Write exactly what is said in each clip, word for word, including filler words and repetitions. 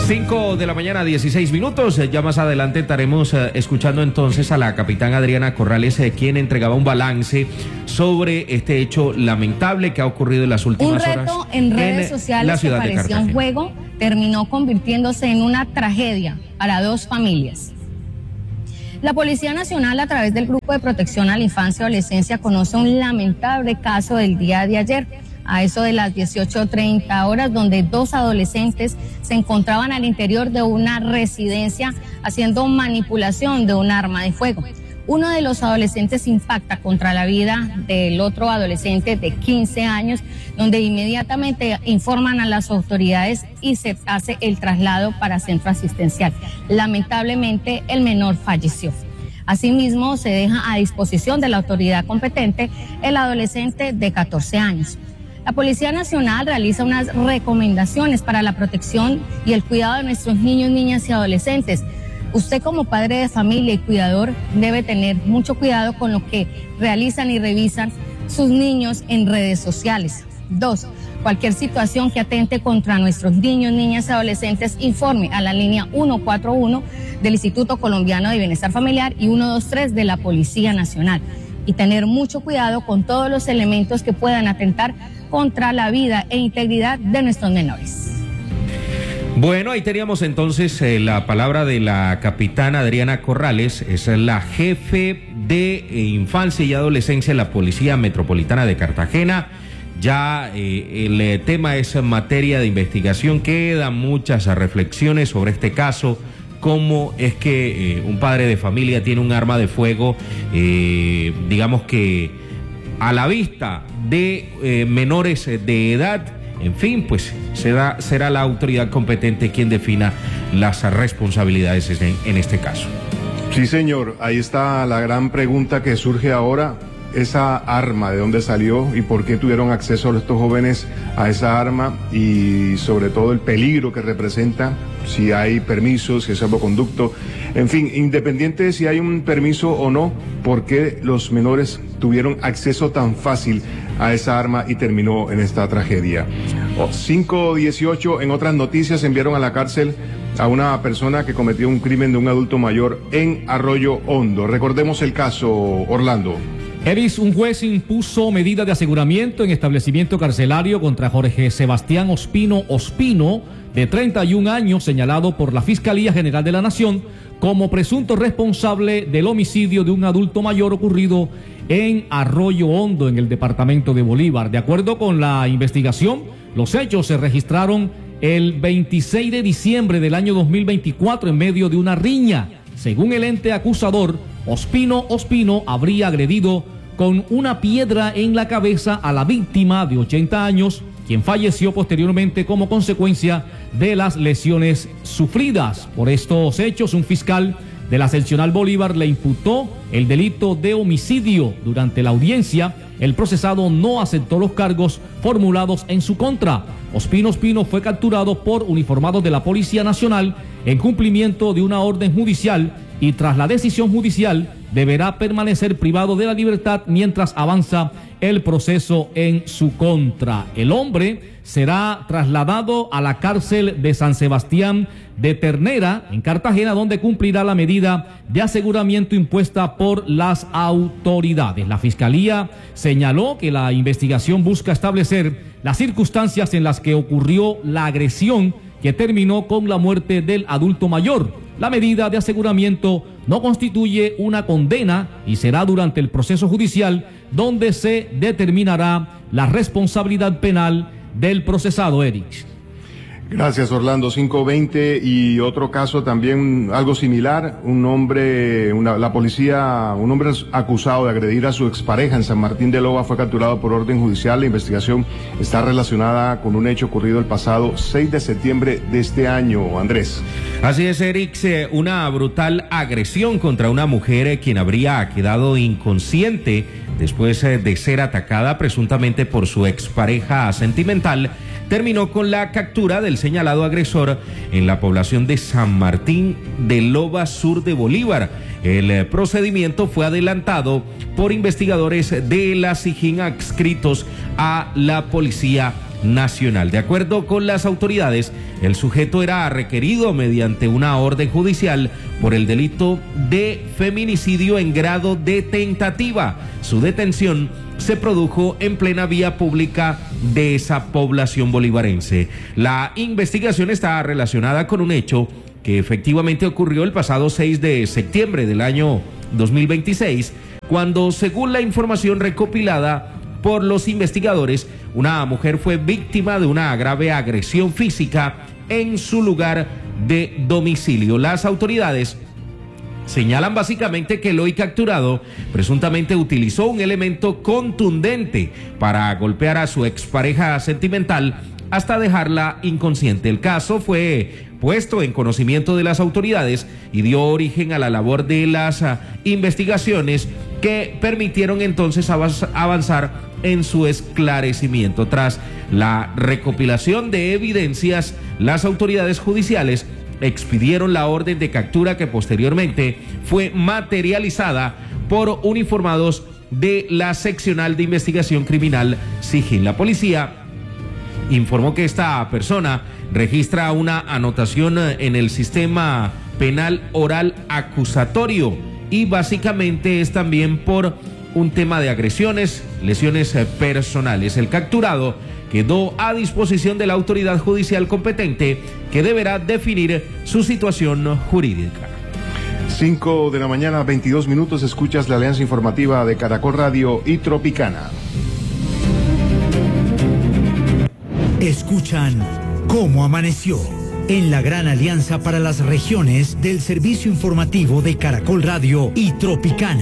cinco de la mañana, dieciséis minutos. Ya más adelante estaremos eh, escuchando entonces a la capitán Adriana Corrales, eh, quien entregaba un balance sobre este hecho lamentable que ha ocurrido en las últimas horas. Un reto en redes en sociales que parecía un juego terminó convirtiéndose en una tragedia para dos familias. La Policía Nacional, a través del Grupo de Protección a la Infancia y Adolescencia, conoce un lamentable caso del día de ayer, a eso de las dieciocho treinta horas, donde dos adolescentes se encontraban al interior de una residencia haciendo manipulación de un arma de fuego. Uno de los adolescentes impacta contra la vida del otro adolescente de quince años, donde inmediatamente informan a las autoridades y se hace el traslado para centro asistencial. Lamentablemente, el menor falleció. Asimismo, se deja a disposición de la autoridad competente el adolescente de catorce años. La Policía Nacional realiza unas recomendaciones para la protección y el cuidado de nuestros niños, niñas y adolescentes. Usted, como padre de familia y cuidador, debe tener mucho cuidado con lo que realizan y revisan sus niños en redes sociales. Dos, cualquier situación que atente contra nuestros niños, niñas y adolescentes, informe a la línea ciento cuarenta y uno del Instituto Colombiano de Bienestar Familiar y ciento veintitrés de la Policía Nacional. Y tener mucho cuidado con todos los elementos que puedan atentar contra la vida e integridad de nuestros menores. Bueno, ahí teníamos entonces eh, la palabra de la capitana Adriana Corrales, es la jefe de eh, infancia y adolescencia de la Policía Metropolitana de Cartagena. Ya eh, el eh, tema es materia de investigación, quedan muchas reflexiones sobre este caso. Cómo es que eh, un padre de familia tiene un arma de fuego, eh, digamos que a la vista de eh, menores de edad. En fin, pues será, será la autoridad competente quien defina las responsabilidades en, en este caso. Sí, señor, ahí está la gran pregunta que surge ahora. Esa arma, ¿de dónde salió y por qué tuvieron acceso estos jóvenes a esa arma? Y sobre todo el peligro que representa, si hay permisos, si es salvoconducto. En fin, independiente de si hay un permiso o no, ¿por qué los menores tuvieron acceso tan fácil a esa arma y terminó en esta tragedia? cinco dieciocho, en otras noticias, enviaron a la cárcel a una persona que cometió un crimen de un adulto mayor en Arroyo Hondo. Recordemos el caso, Orlando. Eris, un juez impuso medida de aseguramiento en establecimiento carcelario contra Jorge Sebastián Ospino Ospino, de treinta y un años, señalado por la Fiscalía General de la Nación como presunto responsable del homicidio de un adulto mayor ocurrido en Arroyo Hondo, en el departamento de Bolívar. De acuerdo con la investigación, los hechos se registraron el veintiséis de diciembre del año dos mil veinticuatro en medio de una riña. Según el ente acusador, Ospino Ospino habría agredido con una piedra en la cabeza a la víctima de ochenta años, quien falleció posteriormente como consecuencia de las lesiones sufridas. Por estos hechos, un fiscal de la seccional Bolívar le imputó el delito de homicidio. Durante la audiencia, el procesado no aceptó los cargos formulados en su contra. Ospino Ospino fue capturado por uniformados de la Policía Nacional en cumplimiento de una orden judicial y tras la decisión judicial deberá permanecer privado de la libertad mientras avanza el proceso en su contra. El hombre será trasladado a la cárcel de San Sebastián de Ternera, en Cartagena, donde cumplirá la medida de aseguramiento impuesta por las autoridades. La Fiscalía señaló que la investigación busca establecer las circunstancias en las que ocurrió la agresión que terminó con la muerte del adulto mayor. La medida de aseguramiento no constituye una condena y será durante el proceso judicial donde se determinará la responsabilidad penal del procesado, Eric. Gracias, Orlando. cinco veinte, y otro caso también algo similar, un hombre, una, la policía, un hombre acusado de agredir a su expareja en San Martín de Loba fue capturado por orden judicial. La investigación está relacionada con un hecho ocurrido el pasado seis de septiembre de este año, Andrés. Así es, Eric, una brutal agresión contra una mujer quien habría quedado inconsciente después de ser atacada presuntamente por su expareja sentimental, terminó con la captura del señalado agresor en la población de San Martín de Loba, sur de Bolívar. El procedimiento fue adelantado por investigadores de la SIJIN adscritos a la Policía nacional. De acuerdo con las autoridades, el sujeto era requerido mediante una orden judicial por el delito de feminicidio en grado de tentativa. Su detención se produjo en plena vía pública de esa población bolivarense. La investigación está relacionada con un hecho que efectivamente ocurrió el pasado seis de septiembre del año dos mil veintiséis, cuando, según la información recopilada por los investigadores, una mujer fue víctima de una grave agresión física en su lugar de domicilio. Las autoridades señalan básicamente que el hoy capturado presuntamente utilizó un elemento contundente para golpear a su expareja sentimental hasta dejarla inconsciente. El caso fue puesto en conocimiento de las autoridades y dio origen a la labor de las uh, investigaciones que permitieron entonces avanzar en su esclarecimiento. Tras la recopilación de evidencias, las autoridades judiciales expidieron la orden de captura, que posteriormente fue materializada por uniformados de la Seccional de Investigación Criminal SIGIN. La policía informó que esta persona registra una anotación en el sistema penal oral acusatorio y básicamente es también por un tema de agresiones, lesiones personales. El capturado quedó a disposición de la autoridad judicial competente, que deberá definir su situación jurídica. cinco de la mañana, veintidós minutos, escuchas la alianza informativa de Caracol Radio y Tropicana. Escuchan Cómo Amaneció, en la gran alianza para las regiones del servicio informativo de Caracol Radio y Tropicana.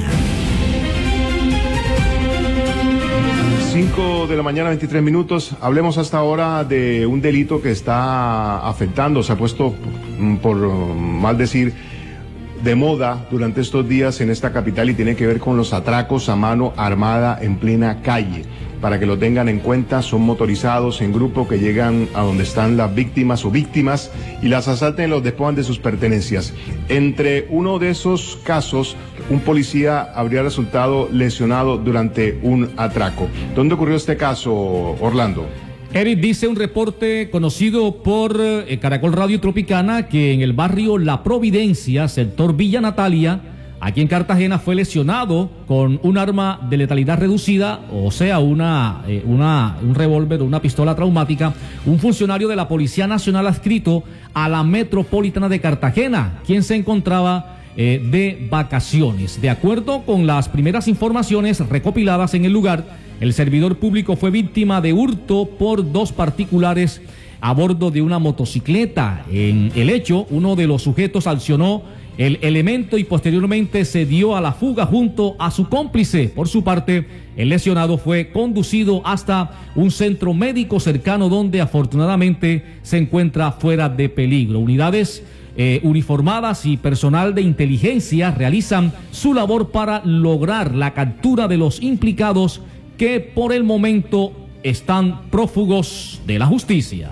cinco de la mañana, veintitrés minutos. Hablemos hasta ahora de un delito que está afectando, se ha puesto, por mal decir, de moda durante estos días en esta capital, y tiene que ver con los atracos a mano armada en plena calle. Para que lo tengan en cuenta, son motorizados en grupo que llegan a donde están las víctimas o víctimas y las asaltan y los despojan de sus pertenencias. Entre uno de esos casos, un policía habría resultado lesionado durante un atraco. ¿Dónde ocurrió este caso, Orlando? Eric, dice un reporte conocido por eh, Caracol Radio Tropicana que en el barrio La Providencia, sector Villa Natalia, aquí en Cartagena, fue lesionado con un arma de letalidad reducida, o sea, una, eh, una, un revólver o una pistola traumática, un funcionario de la Policía Nacional adscrito a la Metropolitana de Cartagena, quien se encontraba eh, de vacaciones. De acuerdo con las primeras informaciones recopiladas en el lugar, el servidor público fue víctima de hurto por dos particulares a bordo de una motocicleta. En el hecho, uno de los sujetos accionó el elemento y posteriormente se dio a la fuga junto a su cómplice. Por su parte, el lesionado fue conducido hasta un centro médico cercano, donde afortunadamente se encuentra fuera de peligro. Unidades eh, uniformadas y personal de inteligencia realizan su labor para lograr la captura de los implicados, que por el momento están prófugos de la justicia.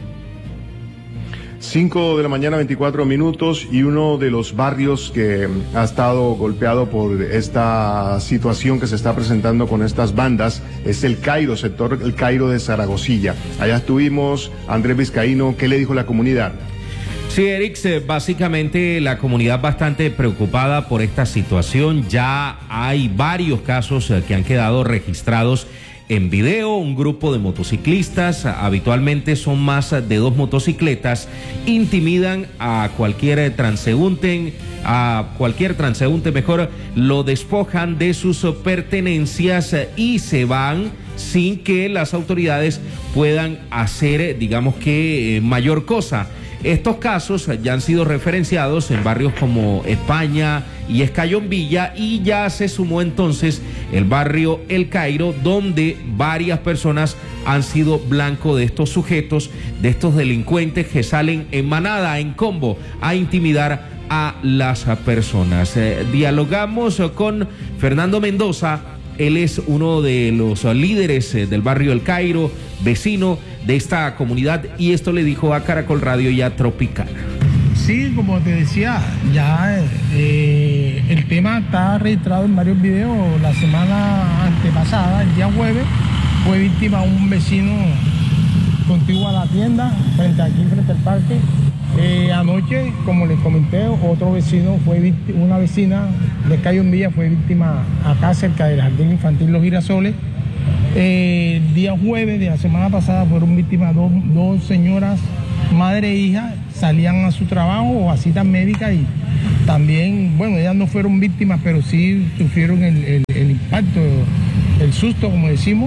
cinco de la mañana, veinticuatro minutos, y uno de los barrios que ha estado golpeado por esta situación que se está presentando con estas bandas es el Cairo, sector El Cairo de Zaragozilla. Allá estuvimos, Andrés Vizcaíno. ¿Qué le dijo la comunidad? Sí, Eric, básicamente la comunidad bastante preocupada por esta situación. Ya hay varios casos que han quedado registrados en video. Un grupo de motociclistas, habitualmente son más de dos motocicletas, intimidan a cualquier transeúnte, a cualquier transeúnte mejor, lo despojan de sus pertenencias y se van sin que las autoridades puedan hacer, digamos que, mayor cosa. Estos casos ya han sido referenciados en barrios como España y Escayón Villa, y ya se sumó entonces el barrio El Cairo, donde varias personas han sido blanco de estos sujetos, de estos delincuentes que salen en manada, en combo, a intimidar a las personas. Eh, dialogamos con Fernando Mendoza. Él es uno de los líderes del barrio El Cairo, vecino de esta comunidad, y esto le dijo a Caracol Radio y a Tropicana. Sí, como te decía, ya eh, el tema está registrado en varios videos. La semana antepasada, el día jueves, fue víctima un vecino contigua a la tienda, frente aquí, frente al parque. Eh, anoche, como les comenté, otro vecino fue víctima, una vecina de Cayo en Villa fue víctima acá cerca del Jardín Infantil Los Girasoles. Eh, el día jueves de la semana pasada fueron víctimas dos, dos señoras, madre e hija, salían a su trabajo o a citas médicas y también, bueno, ellas no fueron víctimas, pero sí sufrieron el, el, el impacto, el susto, como decimos,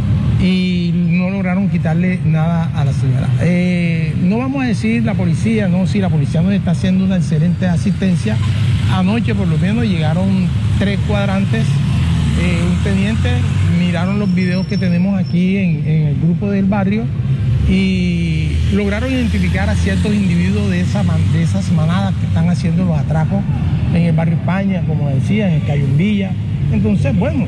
y no lograron quitarle nada a la señora. Eh, no vamos a decir la policía, no, sí, la policía nos está haciendo una excelente asistencia. Anoche por lo menos llegaron tres cuadrantes, eh, un teniente, miraron los videos que tenemos aquí en, en el grupo del barrio y lograron identificar a ciertos individuos de, esa, de esas manadas que están haciendo los atracos en el barrio España, como decía, en el Cayo en Villa. Entonces, bueno,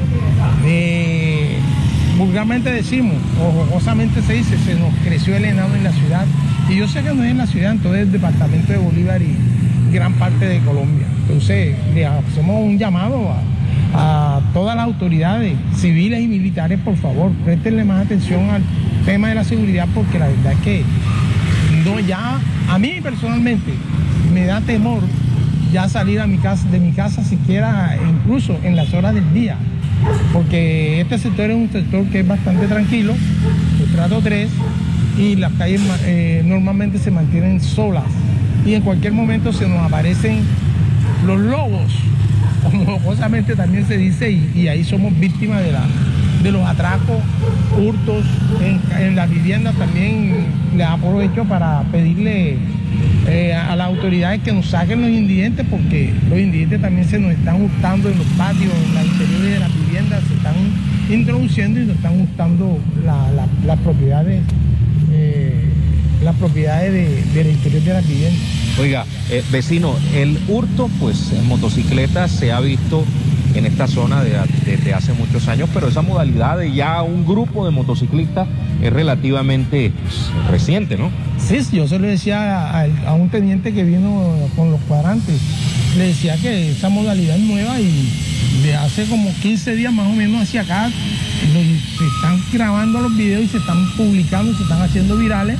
eh, vulgarmente decimos, o jocosamente se dice, se nos creció el enano en la ciudad. Y yo sé que no es en la ciudad, entonces es el departamento de Bolívar y gran parte de Colombia. Entonces, le hacemos un llamado a a todas las autoridades civiles y militares, por favor, préstenle más atención al tema de la seguridad, porque la verdad es que no, ya a mí personalmente me da temor ya salir a mi casa, de mi casa siquiera incluso en las horas del día, porque este sector es un sector que es bastante tranquilo, estrato tres, y las calles eh, normalmente se mantienen solas y en cualquier momento se nos aparecen los lobos, como jocosamente también se dice, y, y ahí somos víctimas de, la, de los atracos, hurtos en, en las viviendas. También les aprovecho para pedirle eh, a las autoridades que nos saquen los indigentes, porque los indigentes también se nos están hurtando en los patios, en las interiores de las viviendas, se están introduciendo y nos están hurtando la, la, las propiedades, eh, las propiedades de, del interior de las viviendas. Oiga, eh, vecino, el hurto pues en motocicletas se ha visto en esta zona de, desde hace muchos años, pero esa modalidad de ya un grupo de motociclistas es relativamente pues, reciente, ¿no? Sí, yo se lo decía a, a un teniente que vino con los cuadrantes, le decía que esa modalidad es nueva y de hace como quince días más o menos hacia acá se están grabando los videos y se están publicando, se están haciendo virales.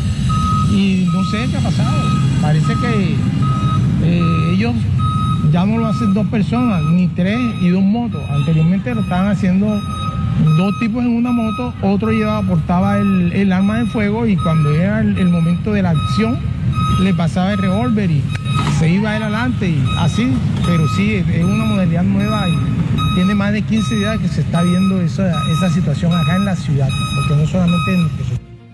Y no sé qué ha pasado, parece que eh, ellos ya no lo hacen dos personas, ni tres y dos motos. Anteriormente lo estaban haciendo dos tipos en una moto, otro llevaba, portaba el, el arma de fuego y cuando era el, el momento de la acción le pasaba el revólver y se iba él adelante y así, pero sí, es una modalidad nueva y tiene más de quince días que se está viendo esa, esa situación acá en la ciudad, porque no solamente en nuestro.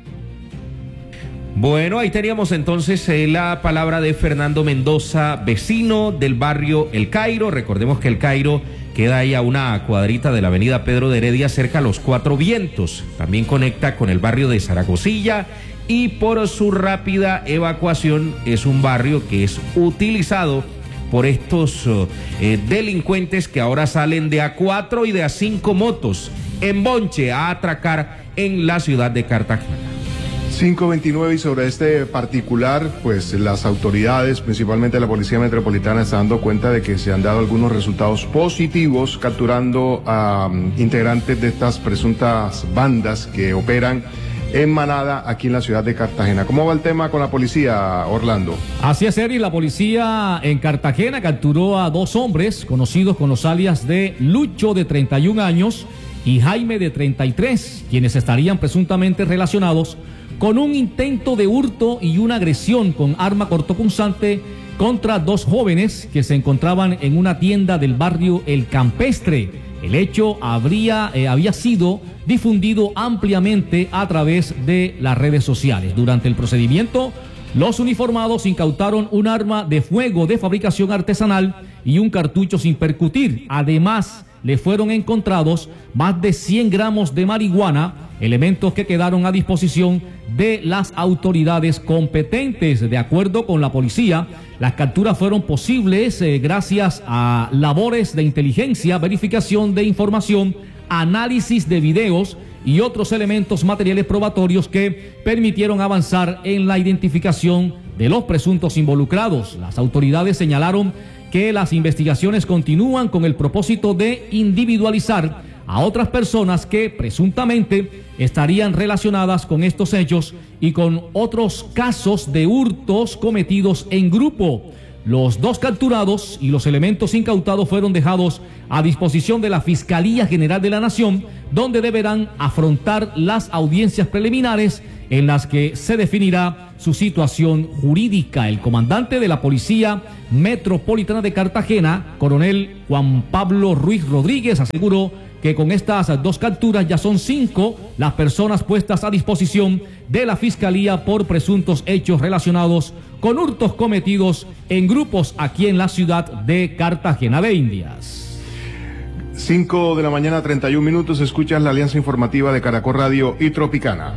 Bueno, ahí teníamos entonces eh, la palabra de Fernando Mendoza, vecino del barrio El Cairo. Recordemos que El Cairo queda ahí a una cuadrita de la avenida Pedro de Heredia, cerca a los Cuatro Vientos. También conecta con el barrio de Zaragozilla y por su rápida evacuación es un barrio que es utilizado por estos eh, delincuentes que ahora salen de a cuatro y de a cinco motos en bonche a atracar en la ciudad de Cartagena. cinco veintinueve, y sobre este particular, pues las autoridades, principalmente la Policía Metropolitana, están dando cuenta de que se han dado algunos resultados positivos capturando a um, integrantes de estas presuntas bandas que operan en manada aquí en la ciudad de Cartagena. ¿Cómo va el tema con la policía, Orlando? Así es, Eri, la policía en Cartagena capturó a dos hombres conocidos con los alias de Lucho, de treinta y un años, y Jaime, de treinta y tres, quienes estarían presuntamente relacionados con un intento de hurto y una agresión con arma cortopunzante contra dos jóvenes que se encontraban en una tienda del barrio El Campestre. El hecho habría, eh, había sido difundido ampliamente a través de las redes sociales. Durante el procedimiento, los uniformados incautaron un arma de fuego de fabricación artesanal y un cartucho sin percutir. Además, le fueron encontrados más de cien gramos de marihuana, elementos que quedaron a disposición de las autoridades competentes. De acuerdo con la policía, las capturas fueron posibles eh, gracias a labores de inteligencia, verificación de información, análisis de videos y otros elementos materiales probatorios que permitieron avanzar en la identificación de los presuntos involucrados. Las autoridades señalaron que las investigaciones continúan con el propósito de individualizar a otras personas que presuntamente estarían relacionadas con estos hechos y con otros casos de hurtos cometidos en grupo. Los dos capturados y los elementos incautados fueron dejados a disposición de la Fiscalía General de la Nación, donde deberán afrontar las audiencias preliminares en las que se definirá su situación jurídica. El comandante de la Policía Metropolitana de Cartagena, coronel Juan Pablo Ruiz Rodríguez, aseguró que con estas dos capturas ya son cinco las personas puestas a disposición de la Fiscalía por presuntos hechos relacionados con hurtos cometidos en grupos aquí en la ciudad de Cartagena de Indias. cinco de la mañana, treinta y un minutos, escuchas la alianza informativa de Caracol Radio y Tropicana.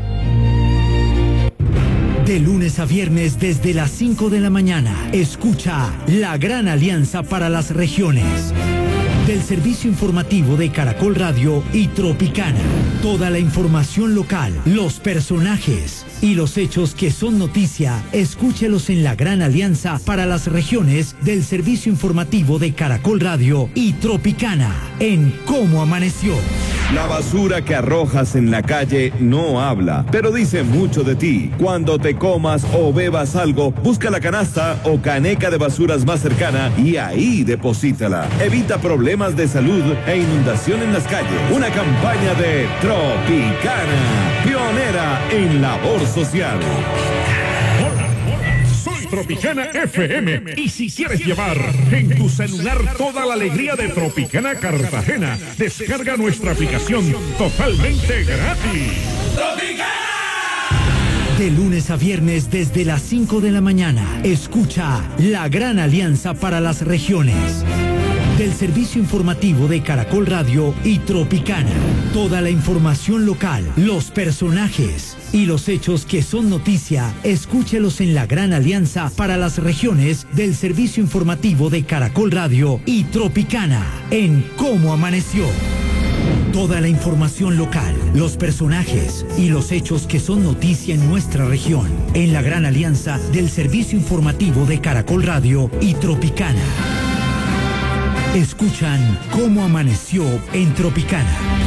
De lunes a viernes desde las cinco de la mañana, escucha la gran alianza para las regiones. Del servicio informativo de Caracol Radio y Tropicana. Toda la información local, los personajes y los hechos que son noticia, escúchelos en la gran alianza para las regiones del servicio informativo de Caracol Radio y Tropicana en Cómo Amaneció. La basura que arrojas en la calle no habla, pero dice mucho de ti. Cuando te comas o bebas algo, busca la canasta o caneca de basuras más cercana y ahí deposítala. Evita problemas de salud e inundación en las calles. Una campaña de Tropicana, pionera en labor social. Tropicana F M. Y si quieres llevar en tu celular toda la alegría de Tropicana Cartagena, descarga nuestra aplicación totalmente gratis. ¡Tropicana! De lunes a viernes desde las cinco de la mañana, escucha la gran alianza para las regiones. Del servicio informativo de Caracol Radio y Tropicana. Toda la información local, los personajes y los hechos que son noticia, escúchelos en la gran alianza para las regiones del servicio informativo de Caracol Radio y Tropicana en Cómo Amaneció. Toda la información local, los personajes y los hechos que son noticia en nuestra región en la gran alianza del servicio informativo de Caracol Radio y Tropicana. Escuchan Cómo Amaneció en Tropicana.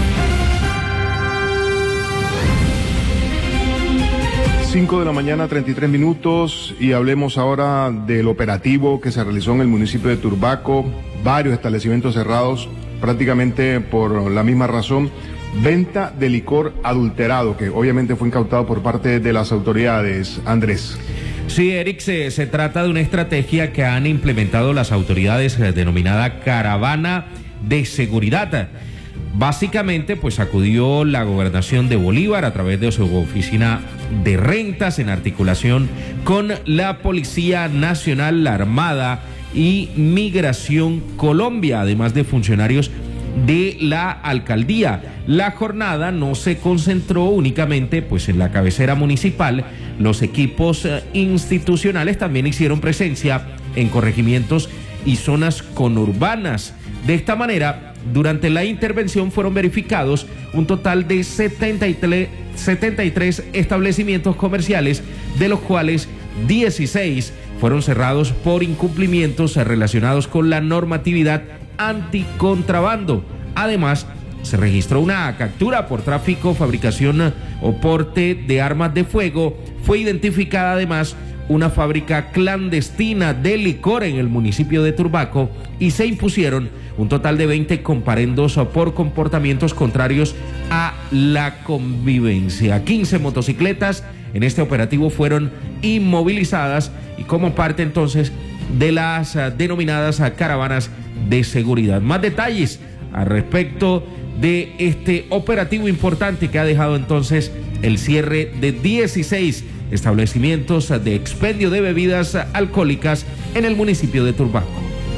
cinco de la mañana, treinta y tres minutos, y hablemos ahora del operativo que se realizó en el municipio de Turbaco. Varios establecimientos cerrados, prácticamente por la misma razón. Venta de licor adulterado, que obviamente fue incautado por parte de las autoridades. Andrés. Sí, Eric, se, se trata de una estrategia que han implementado las autoridades eh, denominada Caravana de Seguridad. Básicamente, pues acudió la Gobernación de Bolívar a través de su oficina de rentas en articulación con la Policía Nacional, la Armada y Migración Colombia, además de funcionarios de la alcaldía. La jornada no se concentró únicamente pues en la cabecera municipal. Los equipos eh, institucionales también hicieron presencia en corregimientos y zonas conurbanas. De esta manera, durante la intervención fueron verificados un total de setenta y tres establecimientos comerciales, de los cuales dieciséis fueron cerrados por incumplimientos relacionados con la normatividad anticontrabando. Además, se registró una captura por tráfico, fabricación o porte de armas de fuego. Fue identificada además una fábrica clandestina de licor en el municipio de Turbaco y se impusieron un total de veinte comparendos por comportamientos contrarios a la convivencia. quince motocicletas en este operativo fueron inmovilizadas y como parte entonces de las uh, denominadas uh, caravanas de seguridad. Más detalles al respecto de este operativo importante que ha dejado entonces el cierre de dieciséis establecimientos de expendio de bebidas alcohólicas en el municipio de Turbaco.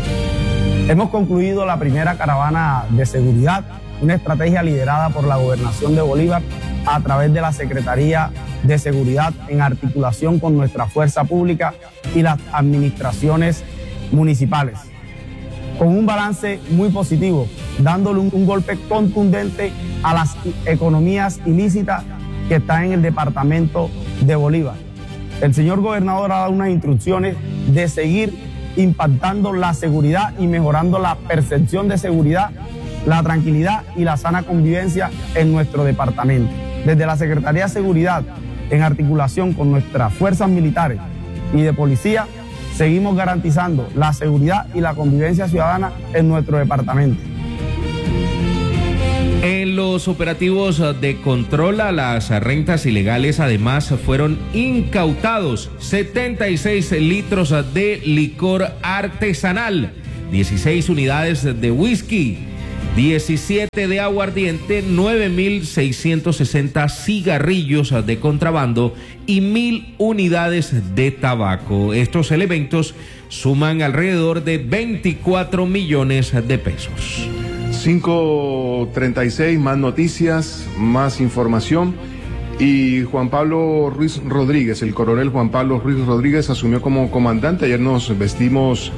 Hemos concluido la primera caravana de seguridad, una estrategia liderada por la Gobernación de Bolívar a través de la Secretaría de Seguridad en articulación con nuestra fuerza pública y las administraciones municipales, con un balance muy positivo, dándole un, un golpe contundente a las economías ilícitas que están en el departamento de Bolívar. El señor gobernador ha dado unas instrucciones de seguir impactando la seguridad y mejorando la percepción de seguridad, la tranquilidad y la sana convivencia en nuestro departamento. Desde la Secretaría de Seguridad, en articulación con nuestras fuerzas militares y de policía, seguimos garantizando la seguridad y la convivencia ciudadana en nuestro departamento. En los operativos de control a las rentas ilegales, además, fueron incautados setenta y seis litros de licor artesanal, dieciséis unidades de whisky, diecisiete de aguardiente, nueve mil seiscientos sesenta cigarrillos de contrabando y mil unidades de tabaco. Estos elementos suman alrededor de veinticuatro millones de pesos. cinco treinta y seis, más noticias, más información. Y Juan Pablo Ruiz Rodríguez, el coronel Juan Pablo Ruiz Rodríguez, asumió como comandante. Ayer nos vestimos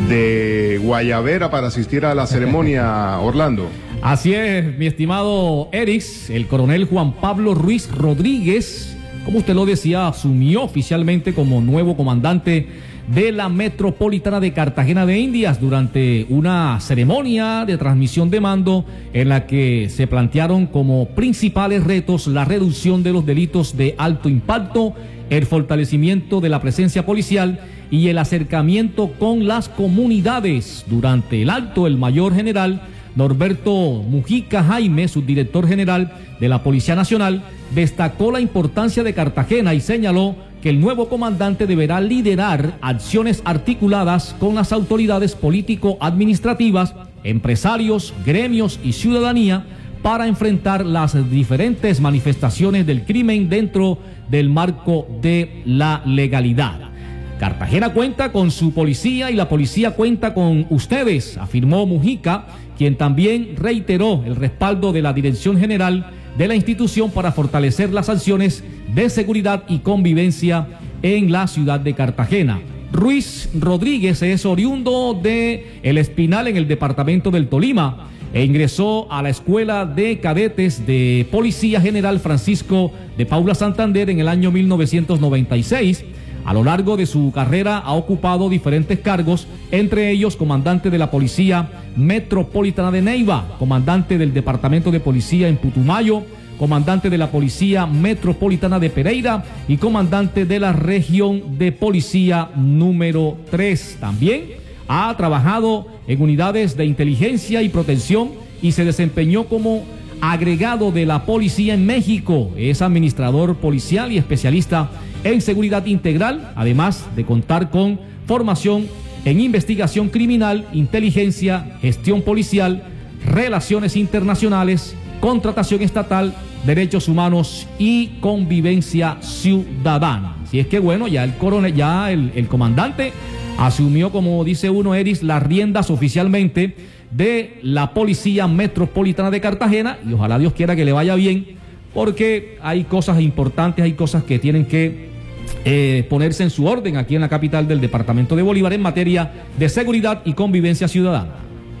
de guayabera para asistir a la ceremonia, Orlando. Así es, mi estimado Erix, el coronel Juan Pablo Ruiz Rodríguez, como usted lo decía, asumió oficialmente como nuevo comandante de la Metropolitana de Cartagena de Indias durante una ceremonia de transmisión de mando en la que se plantearon como principales retos la reducción de los delitos de alto impacto, el fortalecimiento de la presencia policial y el acercamiento con las comunidades. Durante el acto, el mayor general Norberto Mujica Jaime, subdirector general de la Policía Nacional, destacó la importancia de Cartagena y señaló que el nuevo comandante deberá liderar acciones articuladas con las autoridades político-administrativas, empresarios, gremios y ciudadanía para enfrentar las diferentes manifestaciones del crimen dentro del marco de la legalidad. Cartagena cuenta con su policía y la policía cuenta con ustedes, afirmó Mujica, quien también reiteró el respaldo de la Dirección General de la institución para fortalecer las acciones de seguridad y convivencia en la ciudad de Cartagena. Ruiz Rodríguez es oriundo de El Espinal en el departamento del Tolima e ingresó a la Escuela de Cadetes de Policía General Francisco de Paula Santander en el año mil novecientos noventa y seis. A lo largo de su carrera ha ocupado diferentes cargos, entre ellos comandante de la Policía Metropolitana de Neiva, comandante del Departamento de Policía en Putumayo, comandante de la Policía Metropolitana de Pereira y comandante de la Región de Policía número tres. También ha trabajado en unidades de inteligencia y protección y se desempeñó como agregado de la Policía en México. Es administrador policial y especialista en seguridad integral, además de contar con formación en investigación criminal, inteligencia, gestión policial, relaciones internacionales, contratación estatal, derechos humanos y convivencia ciudadana. Así es que bueno, ya el coronel, ya el, el comandante asumió, como dice uno, Eris, las riendas oficialmente de la Policía Metropolitana de Cartagena, y ojalá Dios quiera que le vaya bien, porque hay cosas importantes, hay cosas que tienen que eh, ponerse en su orden aquí en la capital del departamento de Bolívar en materia de seguridad y convivencia ciudadana.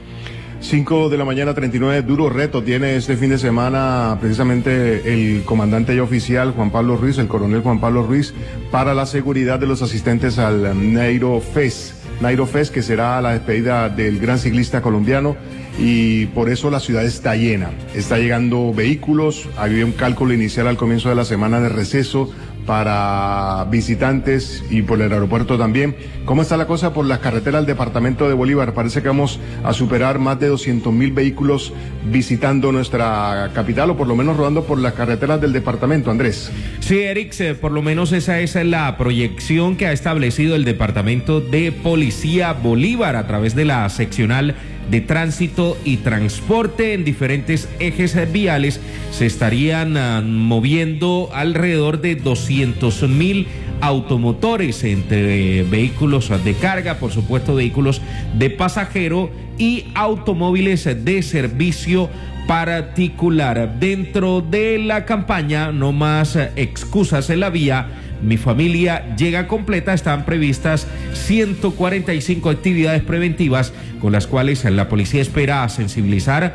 cinco de la mañana, treinta y nueve, duro reto tiene este fin de semana precisamente el comandante ya oficial Juan Pablo Ruiz, el coronel Juan Pablo Ruiz, para la seguridad de los asistentes al Nairo Fest. Nairo Fest, que será la despedida del gran ciclista colombiano, y por eso la ciudad está llena. Está llegando vehículos, había un cálculo inicial al comienzo de la semana de receso para visitantes y por el aeropuerto también. ¿Cómo está la cosa por las carreteras del departamento de Bolívar? Parece que vamos a superar más de doscientos mil vehículos visitando nuestra capital, o por lo menos rodando por las carreteras del departamento, Andrés. Sí, Eric, eh, por lo menos esa, esa es la proyección que ha establecido el Departamento de Policía Bolívar a través de la seccional de tránsito y transporte. En diferentes ejes viales se estarían uh, moviendo alrededor de doscientos mil automotores entre eh, vehículos de carga, por supuesto vehículos de pasajero y automóviles de servicio particular. Dentro de la campaña No Más Excusas en la Vía, Mi Familia Llega Completa, están previstas ciento cuarenta y cinco actividades preventivas con las cuales la policía espera sensibilizar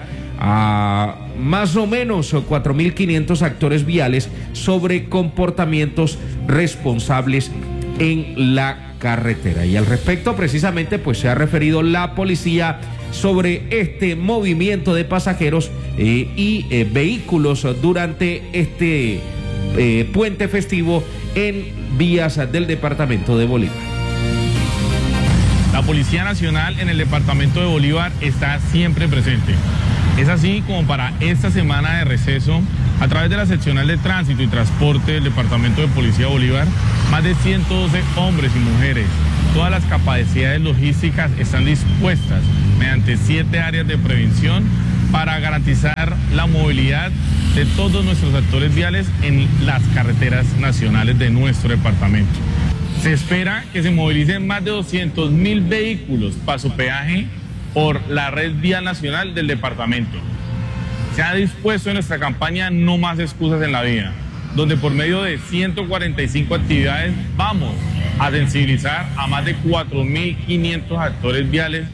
a más o menos cuatro mil quinientos actores viales sobre comportamientos responsables en la carretera. Y al respecto, precisamente, pues se ha referido la policía sobre este movimiento de pasajeros eh, y eh, vehículos durante este eh, puente festivo en vías del departamento de Bolívar. La Policía Nacional en el departamento de Bolívar está siempre presente. Es así como para esta semana de receso, a través de la seccional de tránsito y transporte del departamento de Policía Bolívar, más de ciento doce hombres y mujeres, todas las capacidades logísticas están dispuestas mediante siete áreas de prevención para garantizar la movilidad de todos nuestros actores viales en las carreteras nacionales de nuestro departamento. Se espera que se movilicen más de doscientos mil vehículos paso peaje por la red vial nacional del departamento. Se ha dispuesto en nuestra campaña No Más Excusas en la Vía, donde por medio de ciento cuarenta y cinco actividades vamos a sensibilizar a más de cuatro mil quinientos actores viales